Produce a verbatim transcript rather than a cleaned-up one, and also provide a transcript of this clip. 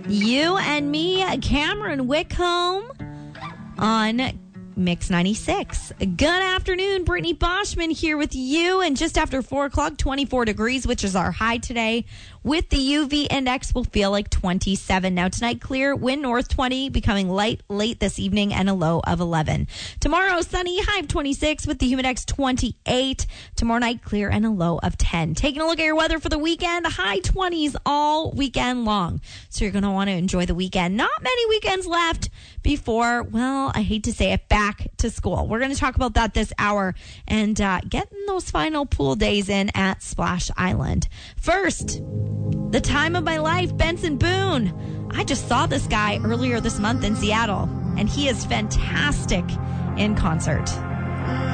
You and me, Cameron Wickholm on Mix ninety-six. Good afternoon. Brittany Boschman here with you. And just after four o'clock, twenty-four degrees, which is our high today. With the U V index, will feel like twenty-seven. Now tonight, clear, wind north twenty, becoming light late this evening, and a low of eleven. Tomorrow, sunny, high of twenty-six with the humidex twenty-eight. Tomorrow night, clear and a low of ten. Taking a look at your weather for the weekend, high twenties all weekend long. So you're going to want to enjoy the weekend. Not many weekends left before, well, I hate to say it, back to school. We're going to talk about that this hour and uh, getting those final pool days in at Splash Island. First, the time of my life, Benson Boone. I just saw this guy earlier this month in Seattle, and he is fantastic in concert.